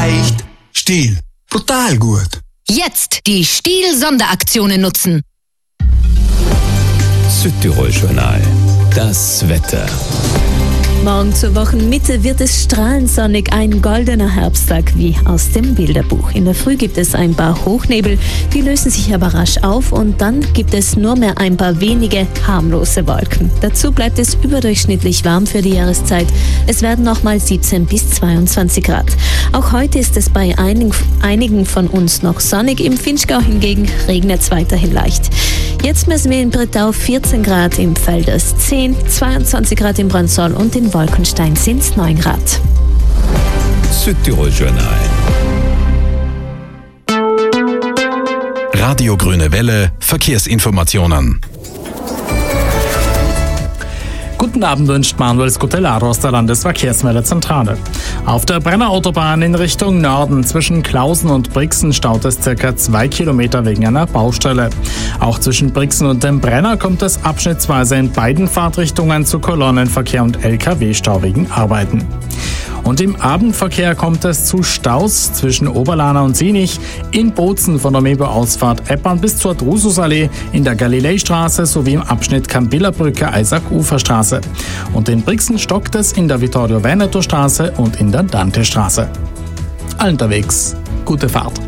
Echt? Stihl. Brutal gut. Jetzt die Stihl-Sonderaktionen nutzen. Südtirol-Journal. Das Wetter. Morgen zur Wochenmitte wird es strahlend sonnig, ein goldener Herbsttag wie aus dem Bilderbuch. In der Früh gibt es ein paar Hochnebel, die lösen sich aber rasch auf und dann gibt es nur mehr ein paar wenige harmlose Wolken. Dazu bleibt es überdurchschnittlich warm für die Jahreszeit. Es werden nochmal 17 bis 22 Grad. Auch heute ist es bei einigen von uns noch sonnig, im Vinschgau hingegen regnet es weiterhin leicht. Jetzt messen wir in Brettau 14 Grad, im Felders 10, 22 Grad in Brandsol und in Wolkenstein sind es 9 Grad. Südtirol-Journal. Radio Grüne Welle, Verkehrsinformationen. Guten Abend wünscht Manuel Scutellaro aus der Landesverkehrsmeldezentrale. Auf der Brennerautobahn in Richtung Norden zwischen Klausen und Brixen staut es ca. 2 Kilometer wegen einer Baustelle. Auch zwischen Brixen und dem Brenner kommt es abschnittsweise in beiden Fahrtrichtungen zu Kolonnenverkehr und LKW-Stau wegen Arbeiten. Und im Abendverkehr kommt es zu Staus zwischen Oberlana und Sinich, in Bozen von der Mebo-Ausfahrt Eppern bis zur Drususallee, in der Galileistraße sowie im Abschnitt Campilla-Brücke Eisack-Uferstraße. Und in Brixen stockt es in der Vittorio-Veneto-Straße und in der Dante-Straße. Allen unterwegs, gute Fahrt.